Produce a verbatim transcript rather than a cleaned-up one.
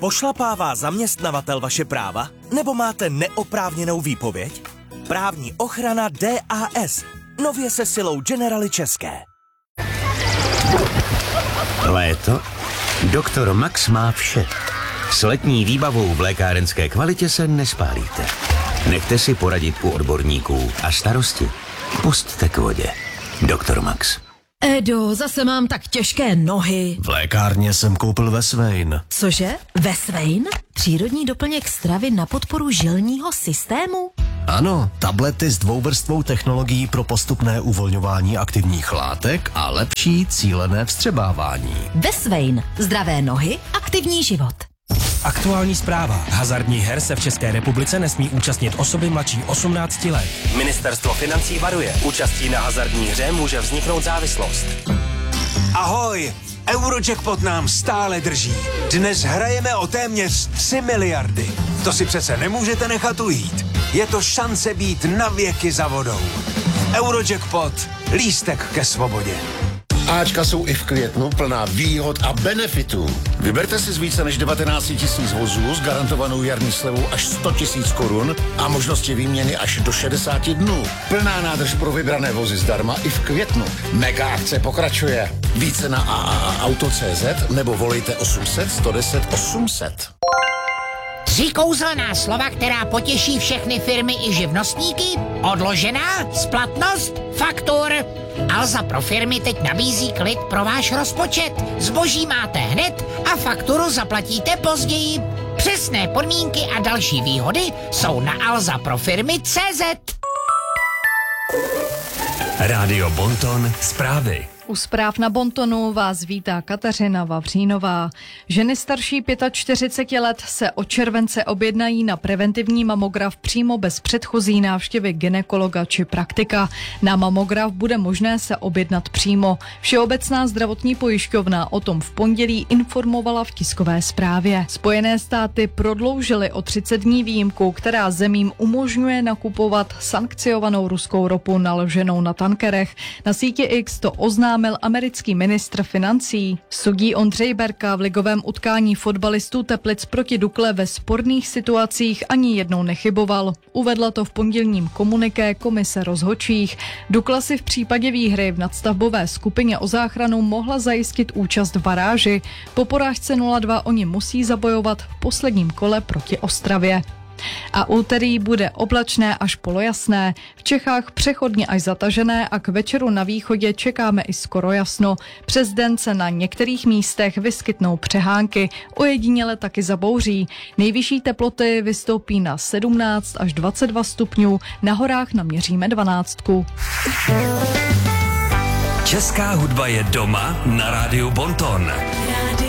Pošlapává zaměstnavatel vaše práva? Nebo máte neoprávněnou výpověď? Právní ochrana D A S. Nově se silou Generali České. Léto? Doktor Max má vše. S letní výbavou v lékárenské kvalitě se nespálíte. Nechte si poradit u odborníků a starosti pusťte k vodě. Doktor Max. Edo, zase mám tak těžké nohy. V lékárně jsem koupil Vesvein. Cože? Vesvein? Přírodní doplněk stravy na podporu žilního systému? Ano, tablety s dvouvrstvou technologií pro postupné uvolňování aktivních látek a lepší cílené vstřebávání. Vesvein. Zdravé nohy, aktivní život. Aktuální zpráva. Hazardních her se v České republice nesmí účastnit osoby mladší osmnácti let. Ministerstvo financí varuje. Účastí na hazardní hře může vzniknout závislost. Ahoj! Eurojackpot nám stále drží. Dnes hrajeme o téměř tři miliardy. To si přece nemůžete nechat ujít. Je to šance být na věky za vodou. Eurojackpot. Lístek ke svobodě. Ačka jsou i v květnu plná výhod a benefitů. Vyberte si z více než devatenáct tisíc vozů s garantovanou jarní slevou až sto tisíc korun a možnosti výměny až do šedesáti dnů. Plná nádrž pro vybrané vozy zdarma i v květnu. Mega akce pokračuje. Více na a a a auto tečka cé zet nebo volejte osm set, sto deset, osm set. Tři kouzelná slova, která potěší všechny firmy i živnostníky? Odložená, splatnost, faktur. Alza pro firmy teď nabízí klid pro váš rozpočet. Zboží máte hned a fakturu zaplatíte později. Přesné podmínky a další výhody jsou na alza pro firmy tečka cé zet. Rádio Bonton zprávy. U zpráv na Bontonu vás vítá Kateřina Vavřínová. Ženy starší čtyřiceti pěti let se od července objednají na preventivní mamograf přímo bez předchozí návštěvy gynekologa či praktika. Na mamograf bude možné se objednat přímo. Všeobecná zdravotní pojišťovna o tom v pondělí informovala v tiskové zprávě. Spojené státy prodloužily o třicet dní výjimku, která zemím umožňuje nakupovat sankciovanou ruskou ropu naloženou na tankerech. Na síti X to oznámil americký ministr financí. Sudí Ondřej Berka v ligovém utkání fotbalistů Teplic proti Dukle ve sporných situacích ani jednou nechyboval. Uvedla to v pondělním komuniké komise rozhodčích. Dukla si v případě výhry v nadstavbové skupině o záchranu mohla zajistit účast v baráži. Po porážce nula dva oni musí zabojovat v posledním kole proti Ostravě. A úterý bude oblačné až polojasné, v Čechách přechodně až zatažené a k večeru na východě čekáme i skoro jasno. Přes den se na některých místech vyskytnou přehánky, ojediněle taky zabouří. Nejvyšší teploty vystoupí na sedmnáct až dvacet dva stupňů, na horách naměříme dvanáctku. Česká hudba je doma na rádiu Bonton.